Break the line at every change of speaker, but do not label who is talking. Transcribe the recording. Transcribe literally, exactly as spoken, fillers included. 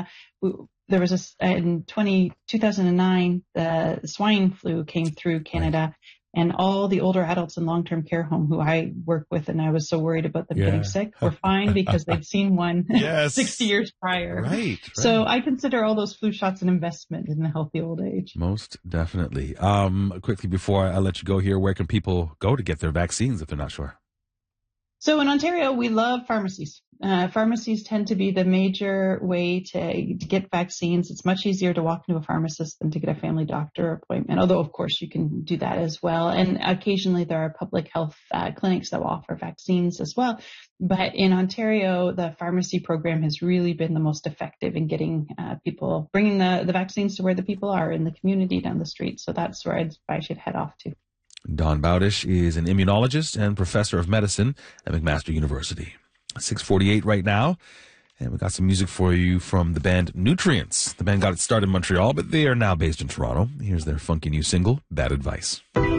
Canada, there was a, in twenty, two thousand nine, the swine flu came through Canada. Right. And all the older adults in long-term care home who I work with, and I was so worried about them yeah. getting sick, were fine because they'd seen one yes. sixty years prior.
Right, right.
So I consider all those flu shots an investment in a healthy old age.
Most definitely. Um, quickly before I let you go here, where can people go to get their vaccines if they're not sure?
So in Ontario, we love pharmacies. Uh, pharmacies tend to be the major way to, to get vaccines. It's much easier to walk into a pharmacist than to get a family doctor appointment, although, of course, you can do that as well. And occasionally there are public health uh, clinics that will offer vaccines as well. But in Ontario, the pharmacy program has really been the most effective in getting uh, people, bringing the, the vaccines to where the people are in the community down the street. So that's where I'd, I should head off to.
Dawn Bowdish is an immunologist and professor of medicine at McMaster University. six forty-eight right now, and we got some music for you from the band Nutrients. The band got its start in Montreal, but they are now based in Toronto. Here's their funky new single, Bad Advice.